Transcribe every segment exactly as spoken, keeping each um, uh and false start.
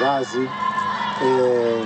Gazi uh,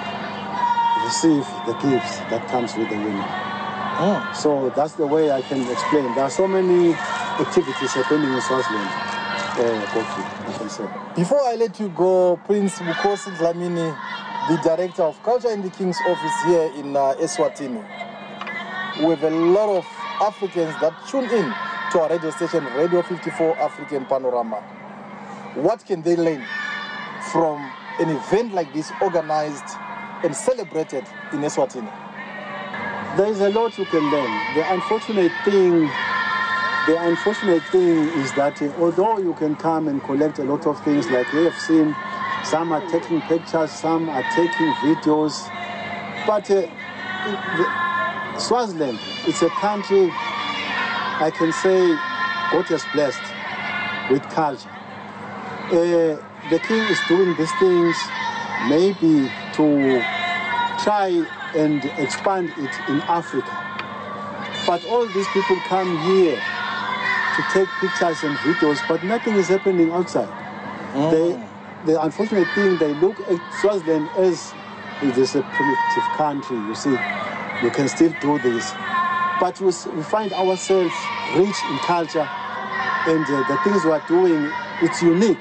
receive the gifts that comes with the women. Oh. So that's the way I can explain. There are so many activities happening in Swaziland, uh, Godfrey, I can say. Before I let you go, Prince Bukhosi Dlamini, the Director of Culture in the King's Office here in uh, Eswatini, we have a lot of Africans that tune in to our radio station, Radio fifty-four African Panorama. What can they learn from an event like this organized and celebrated in Eswatini? There is a lot you can learn. The unfortunate thing, the unfortunate thing is that uh, although you can come and collect a lot of things, like we have seen, some are taking pictures, some are taking videos, but uh, the, Swaziland, it's a country, I can say, God has blessed with culture. Uh, the king is doing these things maybe to try and expand it in Africa. But all these people come here to take pictures and videos, but nothing is happening outside. Mm. They, the unfortunate thing, they look at Swaziland as it is a primitive country, you see. You can still do this. But we, we find ourselves rich in culture, and uh, the things we are doing, it's unique.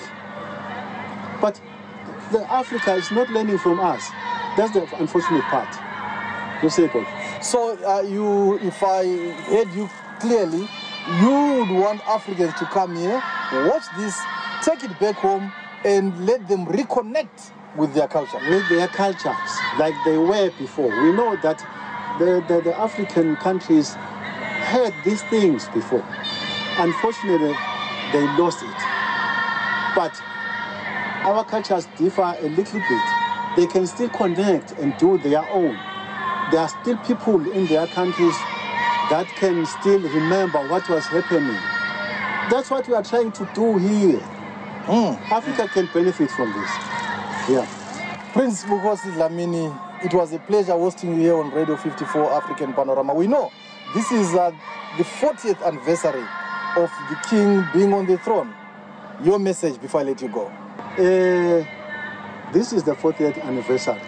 But the Africa is not learning from us. That's the unfortunate part. You see, God. So, uh, you, if I heard you clearly, you would want Africans to come here, watch this, take it back home, and let them reconnect with their culture. With their cultures, like they were before. We know that the, the, the African countries had these things before. Unfortunately, they lost it. But our cultures differ a little bit. They can still connect and do their own. There are still people in their countries that can still remember what was happening. That's what we are trying to do here. Mm. Africa can benefit from this. Yeah. Prince Bukhosi Dlamini, it was a pleasure hosting you here on Radio fifty-four African Panorama. We know this is uh, the fortieth anniversary of the king being on the throne. Your message before I let you go. Uh, this is the fortieth anniversary.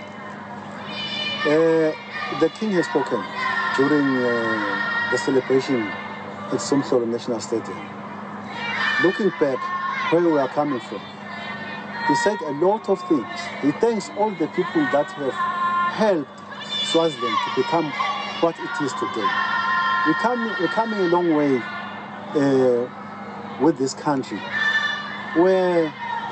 Uh, the king has spoken during uh, the celebration at Somhlolo National Stadium. Looking back where we are coming from, he said a lot of things. He thanks all the people that have helped Swaziland to become what it is today. We come, we're coming a long way uh, with this country, where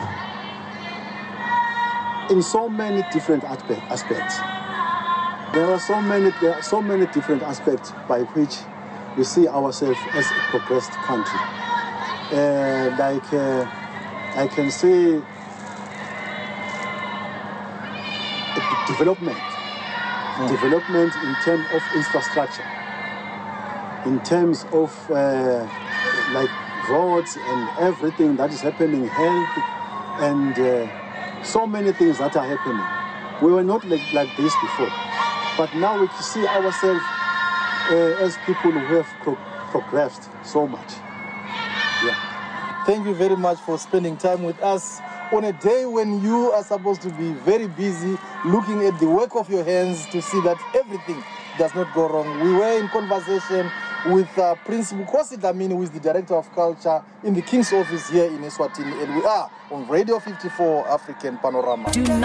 in so many different aspects, there are so many, there are so many different aspects by which we see ourselves as a progressed country. Uh, like uh, I can say, development, mm. development in terms of infrastructure, in terms of uh, like roads and everything that is happening, health, and uh, so many things that are happening. We were not like, like this before, but now we see ourselves uh, as people who have pro progressed so much. Yeah. Thank you very much for spending time with us on a day when you are supposed to be very busy looking at the work of your hands to see that everything does not go wrong. We were in conversation with uh, Prince Bukhosi Dlamini, who is the Director of Culture in the King's Office here in Eswatini, and we are on Radio fifty-four African Panorama. Do not